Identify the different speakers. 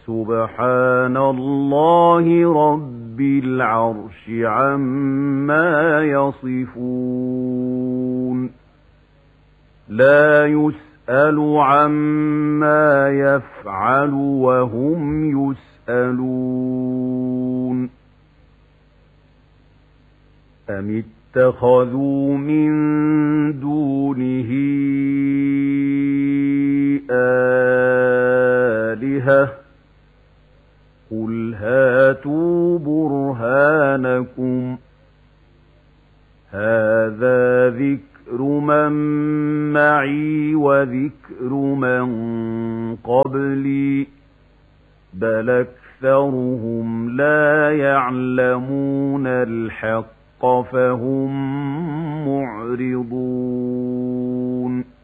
Speaker 1: سبحان الله رب العرش عما يصفون لا يسأل عما يفعل وهم يسألون أم اتخذوا من دونه آلهة قل هاتوا برهانكم هذا ذكر من معي وذكر من قبلي بل أكثرهم لا يعلمون الحق فهم معرضون